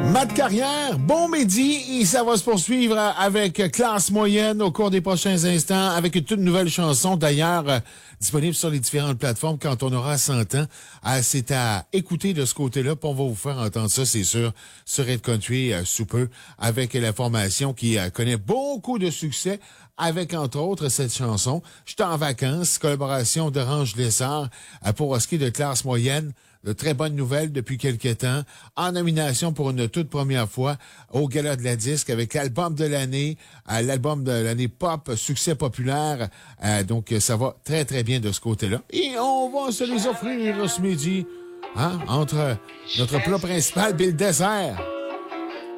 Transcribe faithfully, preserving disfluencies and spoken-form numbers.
Matt Carrière, bon midi, et ça va se poursuivre avec Classe Moyenne au cours des prochains instants avec une toute nouvelle chanson, d'ailleurs euh, disponible sur les différentes plateformes quand on aura cent ans. Euh, c'est à écouter de ce côté-là, puis on va vous faire entendre ça, c'est sûr, sur Red Country euh, sous peu, avec la formation qui euh, connaît beaucoup de succès, avec entre autres cette chanson. J'étais en vacances, collaboration d'Orange Lessard euh, pour ce qui est de Classe Moyenne. De très bonnes nouvelles depuis quelques temps. En nomination pour une toute première fois au Gala de la Disque avec l'album de l'année, euh, l'album de l'année pop, succès populaire. Euh, donc, ça va très, très bien de ce côté-là. Et on va se les offrir ce midi, hein, entre notre plat principal et le dessert.